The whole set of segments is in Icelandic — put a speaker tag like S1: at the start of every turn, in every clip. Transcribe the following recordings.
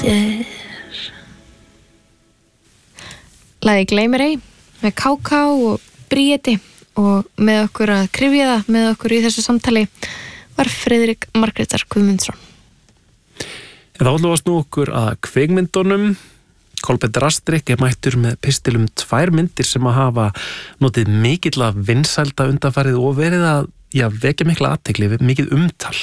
S1: Lagið Gleymir ei með K.K. og Bríeti og með okkur að kryfja það með okkur í þessu samtali var Friðrik Margrétar Guðmundsson.
S2: Þá ætlum við að snú okkur að kvikmyndunum. Kolbeinn Rastrik mættur með pistilum 2 myndir sem að hafa notið mikilla vinsælda undanfarið og verið að vekja mikla athygli við mikið umtal.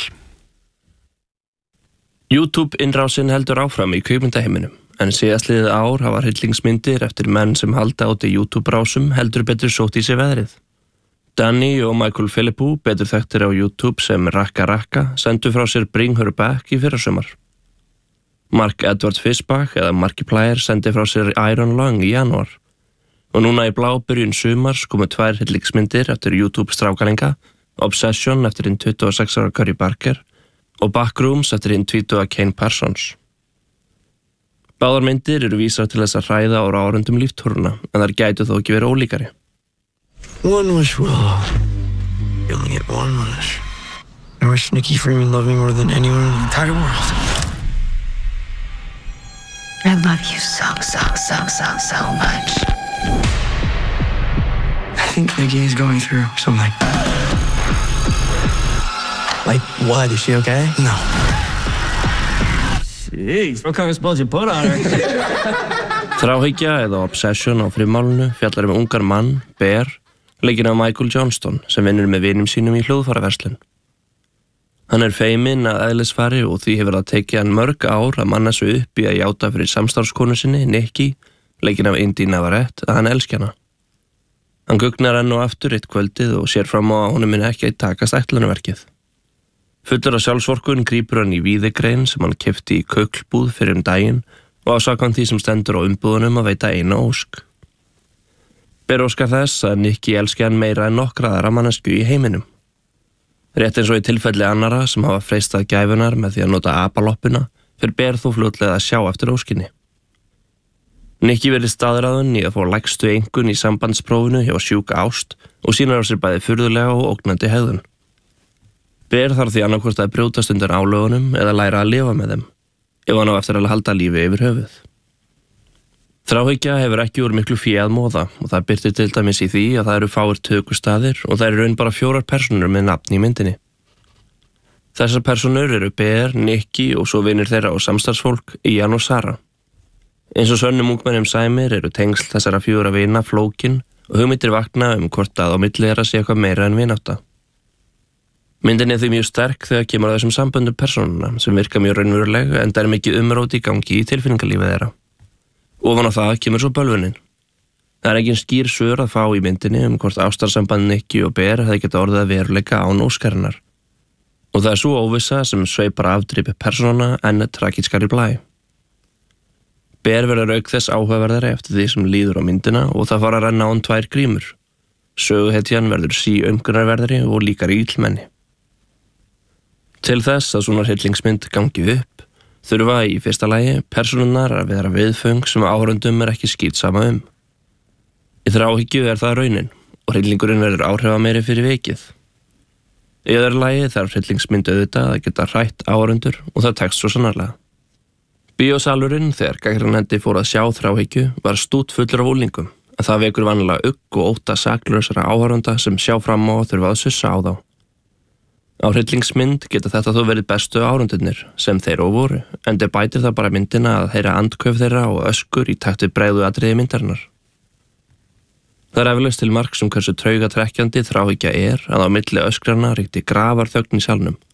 S3: YouTube-innrásin heldur áfram í kvikmyndaheiminum, en síðastliðið ár hafa hryllingsmyndir eftir menn sem halda átti YouTube-rásum heldur betur sótt í sig veðrið. Danny og Michael Philippou, betur þekktir á YouTube sem Rakka Rakka, sendu frá sér Bring Her Back í fyrrasumar. Mark Edward Fisbach eða Markiplier sendi frá sér Iron Lung í janúar. Og núna í blábyrjun sumars komu 2 hryllingsmyndir eftir YouTube-strákalinga, Obsession eftir hinn 26 ára Curry Barker og Backrooms eftir hinn 20 Kane Parsons. Báðar myndir eru vísar til þess að hræða á árundum líftúruna, en þær gætu þó ekki verið ólíkari.
S4: One wish will you only get one wish. I wish Nikki Freeman loved me more than anyone in the entire world.
S5: I love you so much.
S4: I think Nikki is going through something. Like what? Is she okay? No.
S3: Jeez, what kind of spells you put on her? Þráhyggja eða Obsession á frimálinu fjallar ungar mann, Bear, leikinn af Michael Johnston, sem vinnur með vinum sínum í hljóðfæraverslun. Hann feiminn að eðlisfari og því hefur það tekið hann mörg ár að manna sig upp í að játa fyrir samstarfskonu sinni, Nikki, leikinn af Indy Navarrete, að hann elski hana. Hann gugnar enn og aftur eitt kvöldið og sér fram á að honum muni ekki takast ætlunarverkið. Fullur af sjálfsvorkunn grípur hann í víðigrein sem hann keypti í köklbúð fyrir daginn og ásakar því sem stendur á umbúðunum að veita eina ósk. Ber óskar þess að Nikki elski hann meira en nokkra aðra mannesku í heiminum. Rétt eins og í tilfelli annara sem hafa freistað gæfunar með því að nota apaloppuna fyrir Ber þó fljótlega að sjá eftir óskinni. Nikki verið staðráðinn í að fá lægstu einkunn í sambandsprófinu hjá sjúk ást og sýnar á sér bæði furðulega og ógnandi hegðun. Ber þarf því annarkvort að brjótast undan álögunum eða læra að lifa með þeim, ef hann á eftir að halda lífi yfir höfuð. Þráhyggja hefur ekki úr miklu fé að móða og það birtir til dæmis í því að það eru fáir tökustaðir og það eru raun bara 4 persónur með nafn í myndinni. Þessar persónur eru Ber, Nikki og svo vinir þeirra og samstarfsfólk, Ian og Sarah. Eins og sönnum ungmennum sæmir eru tengsl þessara 4 vina flókin og hugmyndir vakna hvort að á milli þeirra sé eitthvað meira en vinátta. Myndin því mjög sterk þegar kemur að þessum samböndum persónuna sem virka mjög raunveruleg en það mikið umrót í gangi í tilfinningalífið þeirra. Ofan á það kemur svo bölvunin. Það engin skýr svör að fá í myndinni hvort ástarsamband Nikki og Ber hefði geta orðið að veruleika án óskarinnar. Og það svo óvissa sem sveipar afdripi persónuna enn tragískari blæ. Ber verður auk þess áhugaverðari eftir því sem líður á myndina og það fara að renna án 2 grímur. Söguhetjan verður síumkunarverðari og líkari illmenni. Til þess að svona hryllingsmynd gangi upp, þurfa í fyrsta lagi persónurnar að vera viðföng sem áhorfendum ekki skítsama um. Í þráhyggju það raunin og hryllingurinn verður áhrifameiri fyrir vikið. Í öðru lagi þarf hryllingsmynd auðvitað að geta hrætt áhorfendur og það tekst svo sannarlega. Bíósalurinn, þegar gagnrýnandi fór að sjá þráhyggju, var stút fullur af úlingum, en það vekur vanlega ugg og ótta saklausra áhorfenda sem sjá fram á og þurfa að sussa á þá. Á hryllingsmynd geta þetta þó verið bestu áhorfendurnir, sem þeir og voru, en þeir bætir það bara myndina að heyra andköf þeirra og öskur í takt við breiðu atriði myndarinnar. Það eflaust til marks hversu traugatrekkjandi þráhyggja að á milli öskrana ríkti grafarþögn í salnum.